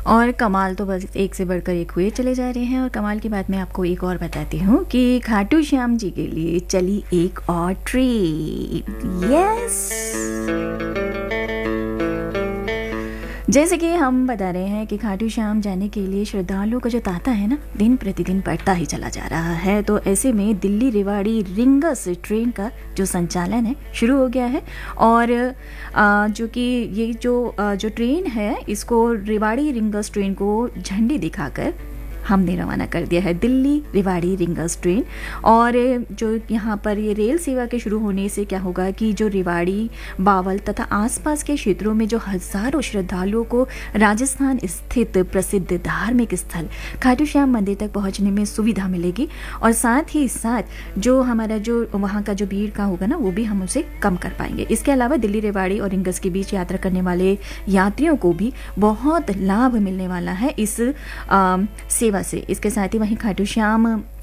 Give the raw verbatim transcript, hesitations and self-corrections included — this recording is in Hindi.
और कमाल तो बस एक से बढ़कर एक हुए चले जा रहे हैं। और कमाल की बात मैं आपको एक और बताती हूँ कि खाटू श्याम जी के लिए चली एक और ट्रिप। यस, जैसे कि हम बता रहे हैं कि खाटू श्याम जाने के लिए श्रद्धालुओं का जो तांता है ना, दिन प्रतिदिन बढ़ता ही चला जा रहा है। तो ऐसे में दिल्ली रेवाड़ी रिंगस ट्रेन का जो संचालन है शुरू हो गया है। और आ, जो कि ये जो आ, जो ट्रेन है, इसको रेवाड़ी रिंगस ट्रेन को झंडी दिखाकर हमने रवाना कर दिया है, दिल्ली रेवाड़ी रिंगस ट्रेन। और जो यहाँ पर ये रेल सेवा के शुरू होने से क्या होगा कि जो रेवाड़ी, बावल तथा आसपास के क्षेत्रों में जो हजारों श्रद्धालुओं को राजस्थान स्थित प्रसिद्ध धार्मिक स्थल खाटू श्याम मंदिर तक पहुँचने में सुविधा मिलेगी। और साथ ही साथ जो हमारा जो वहाँ का जो भीड़ का होगा ना, वो भी हम उसे कम कर पाएंगे। इसके अलावा दिल्ली रेवाड़ी और रिंगस के बीच यात्रा करने वाले यात्रियों को भी बहुत लाभ मिलने वाला है इस आ, सेवा से। इसके साथ ही वहीं खाटू श्याम